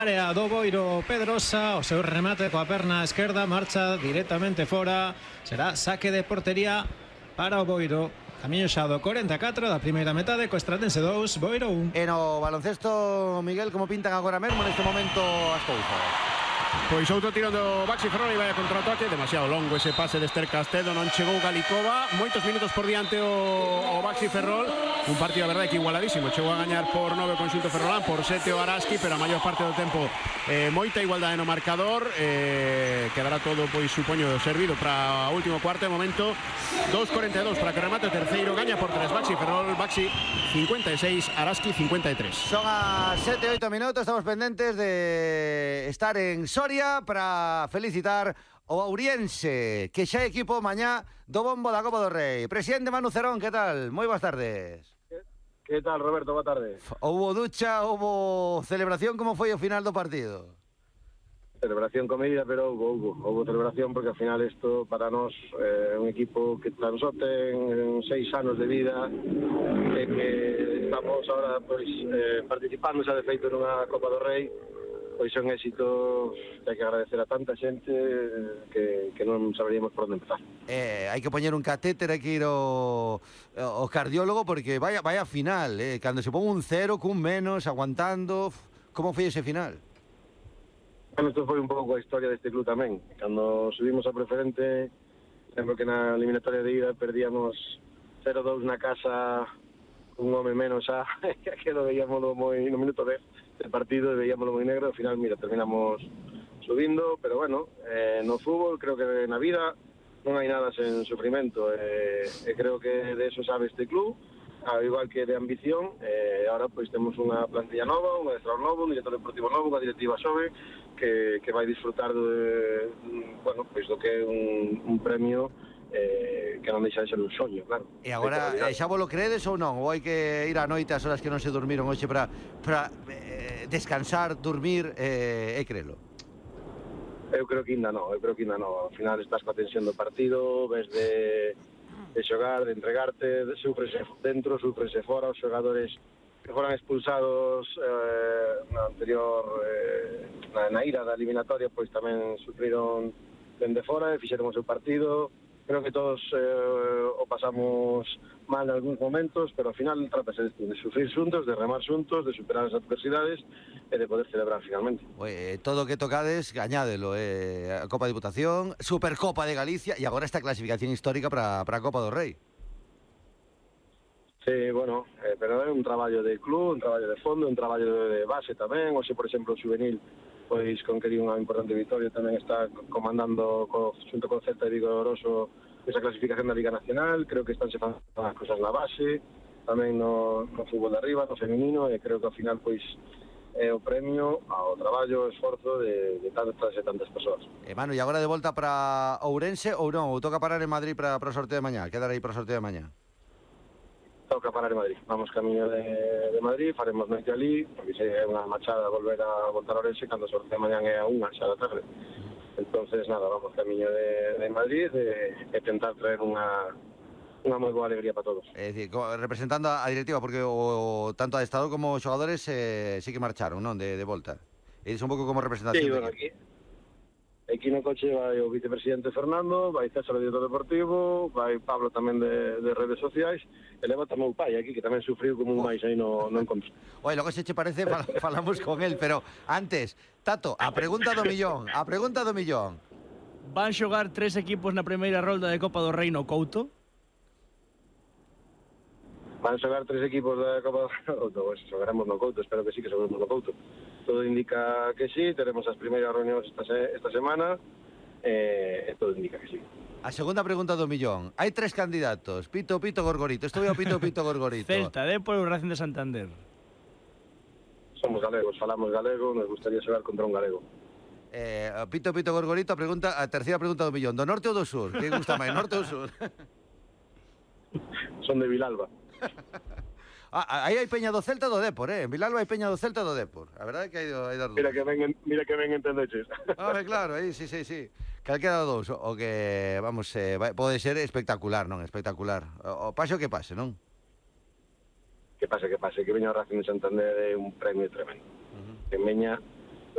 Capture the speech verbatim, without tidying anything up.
Área do Boiro Pedrosa, o seu remate coa perna esquerda marcha directamente fora. Será saque de portería para o Boiro. Camiño xa do cuarenta e catro da primeira metade, co Estradense dous, Boiro un. E no baloncesto, Miguel, como pintan agora mesmo neste momento as cousas? Pois outro tiro do Baxi Ferrol e vai a contraataque, demasiado longo ese pase de Esther Castedo, non chegou Galikova, moitos minutos por diante o, o Baxi Ferrol, un partido a verdade que igualadísimo, chegou a gañar por nove o conxunto ferrolán, por sete o Araski, pero a maior parte do tempo eh, moita igualdade no marcador, eh, quedará todo, pois supoño, servido para o último cuarto, de momento dos cuarenta e dous para que remate o terceiro, gaña por tres Baxi Ferrol, Baxi cincuenta e seis, Araski cincuenta e tres. Son a sete oito minutos, estamos pendentes de estar en Soria para felicitar o Ouriense, que xa é equipo mañá do bombo da Copa do Rei. Presidente Manu Cerón, que tal? Moi boas tardes. Que tal, Roberto? Boa tarde. Houbo ducha, houbo celebración, como foi o final do partido? Celebración comedida, pero houbo, houbo, houbo celebración porque ao final isto para nós é eh, un equipo que tan só ten seis anos de vida e que estamos ahora pois eh, participando xa de feito nunha Copa do Rei. Pois son éxitos que hai que agradecer a tanta xente que, que non saberíamos por onde empezar. Eh, hai que poñer un catéter, hai que ir ao, ao cardiólogo porque vai, vai a final, eh, cando se pon un cero, cun menos, aguantando. Como foi ese final? Bueno, isto foi un pouco a historia deste club tamén. Cando subimos a preferente, lembro que na eliminatoria de ida perdíamos cero dous na casa, un home menos xa, que lo veíamos moi no minuto dez del partido, veíamoslo moi negro, ao final, mira, terminamos subindo, pero bueno, eh, no fútbol, creo que na vida non hai nada sen sufrimento, e eh, eh, creo que de eso sabe este club, ao igual que de ambición, e eh, ahora pois temos unha plantilla nova, un adestrador novo, un director deportivo novo, unha directiva xove, que, que vai disfrutar de, bueno, pois do que é un, un premio Eh, que non deixa de ser un soño, claro. E agora, eh, xa vos lo credes ou non? Ou hai que ir á noite ás horas que non se dormiron hoxe para para eh, descansar, dormir eh, e crelo? Eu creo que ainda non, eu creo que ainda non. Ao final estás coa tensión do partido, ves de, de xogar, de entregarte, de sufrese dentro, sufrese fora, os xogadores que foran expulsados eh, na anterior eh, na, na ira da eliminatoria, pois tamén sufriron dende fora e fixeron o seu partido. Creo que todos eh, o pasamos mal en algúns momentos, pero ao final trátase de, de sufrir xuntos, de remar xuntos, de superar as adversidades e de poder celebrar finalmente. Oye, todo o que tocades, gañádelo, eh, a Copa de Diputación, Supercopa de Galicia e agora esta clasificación histórica para a Copa do Rei. Sí, bueno, eh, pero é un traballo de club, un traballo de fondo, un traballo de base tamén. Hoxe, por exemplo, o juvenil, pois con que di unha importante victoria, tamén está comandando co, xunto con Celta e Vigo Oroso esa clasificación da Liga Nacional. Creo que están se facendo as cosas na base, tamén no, no fútbol de arriba, no feminino, e creo que ao final pois é o premio ao traballo, ao esforzo de, de tantas e tantas persoas. E Manu, e agora de volta para Ourense ou non? Ou toca parar en Madrid para, para o sorteo de mañá? Quedar aí para o sorteo de mañá? Toca parar en Madrid. Vamos camiño de, de Madrid, faremos noite ali, porque se é unha machada volver a voltar a Ourense cando sortea mañán é a unha xa da tarde. Entonces, nada, vamos camiño de, de Madrid e, e tentar traer unha unha moi boa alegría para todos. É dicir, representando a directiva, porque o, tanto a Estado como os xogadores eh, sí que marcharon, non? De, de volta. E é un pouco como representación. Sí, bueno, aquí Aquí no coche vai o vicepresidente Fernando, vai César, o director deportivo, vai Pablo tamén de, de redes sociais, e leva tamén o pai aquí, que tamén sufriu como un máis aí no, no encontro. Oye, logo se che parece, fal, falamos con él, pero antes, Tato, a pregunta do millón, a pregunta do millón. Van xogar tres equipos na primeira rolda de Copa do Rei no Couto? Van xogar tres equipos da Copa do Couto, pues xogaremos no Couto, espero que sí que xogaremos no Couto. Todo indica que sí, teremos as primeiras reunións esta, se, esta semana, e eh, todo indica que sí. A segunda pregunta do millón. Hai tres candidatos, Pito, Pito, Gorgorito. Estou ao Pito, Pito, Gorgorito. Celta, Depor e Racing de Santander. Somos galegos, falamos galego, nos gustaría xogar contra un galego. Eh, Pito, Pito, Gorgorito, a, pregunta, a terceira pregunta do millón. Do norte ou do sur? Que gusta máis, norte ou sur? Son de Vilalba. Ah, aí hai peña do Celta e do Depor, eh? En Vilalba hai peña do Celta e do Depor. A verdade é que hai, hai das dúas. Mira que ven, mira que ven entendeches. Home, claro, aí, sí, sí, sí. Calquera dos, o que, vamos, eh, vai, pode ser espectacular, non? Espectacular. O, o paso que pase, non? Que pase, que pase, que veña o Racing de Santander é un premio tremendo. Uh-huh. Que veña